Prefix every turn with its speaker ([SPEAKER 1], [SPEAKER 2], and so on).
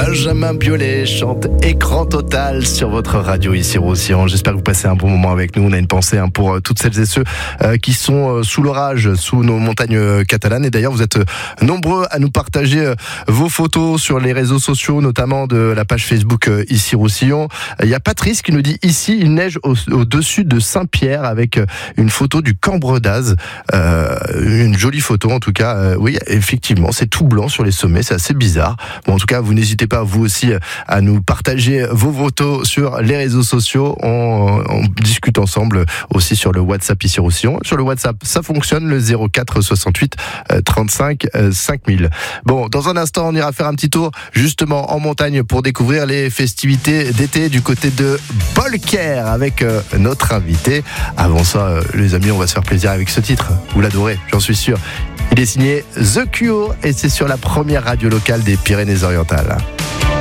[SPEAKER 1] Benjamin Biolay chante Écran total sur votre radio ici Roussillon. J'espère que vous passez un bon moment avec nous. On a une pensée pour toutes celles et ceux qui sont sous l'orage, sous nos montagnes catalanes. Et d'ailleurs, vous êtes nombreux à nous partager vos photos sur les réseaux sociaux, notamment de la page Facebook ici Roussillon. Il y a Patrice qui nous dit ici, il neige au-dessus de Saint-Pierre avec une photo du Cambre d'Az. Une jolie photo en tout cas. Oui, effectivement, c'est tout blanc sur les sommets, c'est assez bizarre. Bon, en tout cas, vous n'hésitez pas vous aussi à nous partager vos photos sur les réseaux sociaux. On discute ensemble aussi sur le WhatsApp ici Roussillon. Sur le WhatsApp, ça fonctionne, le 04 68 35 5000. Bon, dans un instant, on ira faire un petit tour justement en montagne pour découvrir les festivités d'été du côté de Bolker avec notre invité. Avant ça, les amis, on va se faire plaisir avec ce titre. Vous l'adorez, j'en suis sûr. Il est signé The Cure et c'est sur la première radio locale des Pyrénées-Orientales.